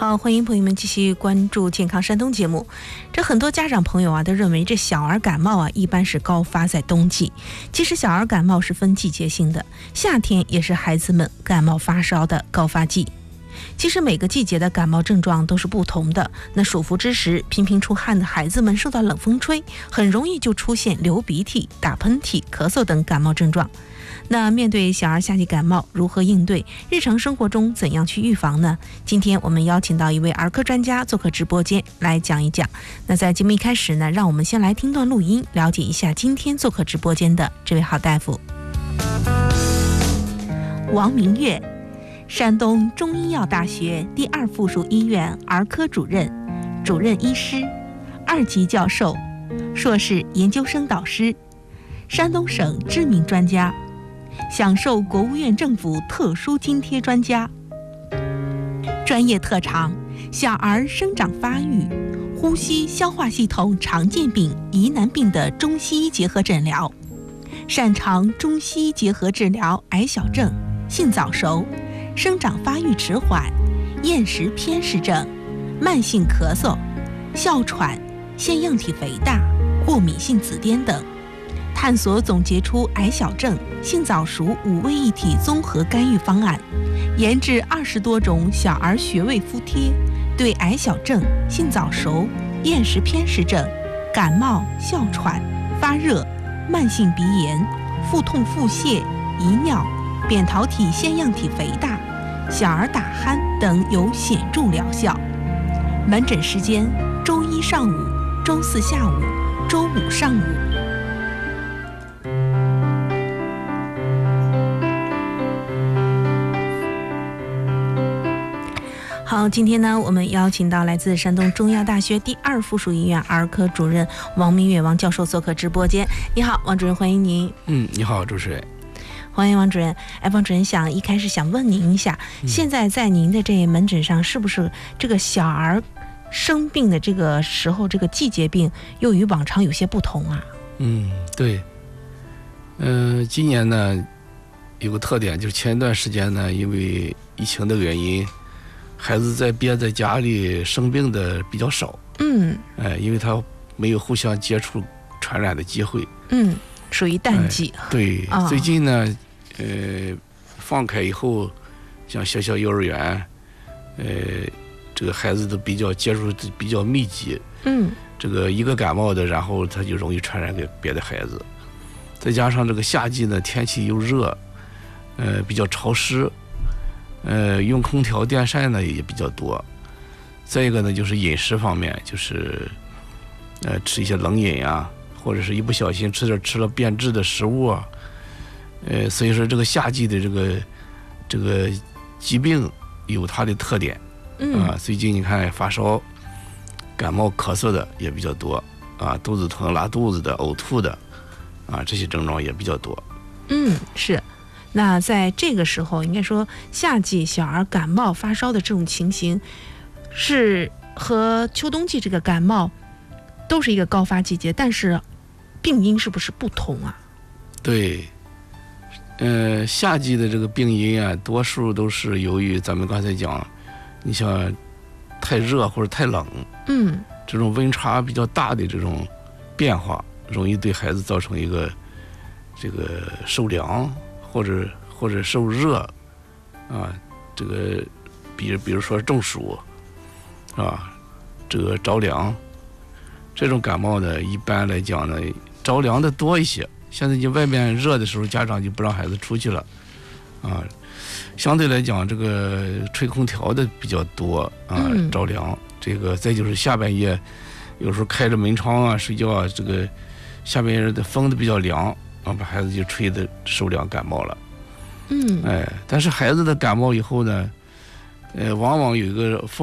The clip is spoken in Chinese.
好，欢迎朋友们继续关注健康山东节目。这很多家长朋友都认为这小儿感冒一般是高发在冬季。其实小儿感冒是分季节性的，夏天也是孩子们感冒发烧的高发季。其实每个季节的感冒症状都是不同的。那暑伏之时，频频出汗的孩子们受到冷风吹，很容易就出现流鼻涕、打喷嚏、咳嗽等感冒症状。那面对小儿夏季感冒如何应对？日常生活中怎样去预防呢？今天我们邀请到一位儿科专家做客直播间来讲一讲。那在节目一开始呢，让我们先来听段录音，了解一下今天做客直播间的这位好大夫。王明月，山东中医药大学第2附属医院儿科主任、主任医师、2级教授、硕士研究生导师，山东省知名专家，享受国务院政府特殊津贴专家，专业特长小儿生长发育、呼吸消化系统常见病、疑难病的中西医结合诊疗，擅长中西医结合治疗癌小症、性早熟、生长发育迟缓、厌食偏食症、慢性咳嗽、哮喘、腺样体肥大、过敏性紫癜等，探索总结出癌小症、性早熟5位一体综合干预方案，研制20多种小儿穴位敷贴，对癌小症、性早熟、厌食偏食症、感冒、哮喘、发热、慢性鼻炎、腹痛腹泻、遗尿、扁桃体腺样体肥大、小儿打鼾等有显著疗效。门诊时间：周1上午、周4下午、周5上午。好，今天呢，我们邀请到来自山东中医药大学第2附属医院儿科主任王明月王教授做客直播间。你好，王主任，欢迎您。 你好，主持人。 欢迎王主任。王主任一开始想问您一下，现在在您的这门诊上，是不是这个小儿生病的这个时候，这个季节病又与往常有些不同啊？ 对。今年呢有个特点，就是前一段时间呢，因为疫情的原因，孩子憋在家里生病的比较少。因为他没有互相接触传染的机会。 属于淡季。 对。最近呢放开以后，像学校幼儿园这个孩子都比较接触比较密集。这个一个感冒的，然后他就容易传染给别的孩子。再加上这个夏季呢，天气又热，比较潮湿，用空调电扇呢也比较多。再一个呢，就是饮食方面，就是吃一些冷饮啊，或者是一不小心吃了变质的食物啊。所以说这个夏季的这个疾病有它的特点。最近你看发烧、感冒、咳嗽的也比较多啊，肚子疼、拉肚子的、呕吐的啊，这些症状也比较多。 是。那在这个时候，应该说夏季小儿感冒发烧的这种情形，是和秋冬季这个感冒都是一个高发季节，但是病因是不是不同啊？ 对。夏季的这个病因啊，多数都是由于咱们刚才讲，你像太热或者太冷，这种温差比较大的这种变化，容易对孩子造成一个这个受凉或者受热啊，这个比如说中暑啊，这个着凉，这种感冒呢，一般来讲呢，着凉的多一些。现在就外面热的时候，家长就不让孩子出去了啊。相对来讲，这个吹空调的比较多啊，着凉。这个再就是下半夜，有时候开着门窗啊睡觉啊，这个下半夜的风都比较凉啊，把孩子就吹得受凉感冒了。但是孩子的感冒以后呢，往往有一个风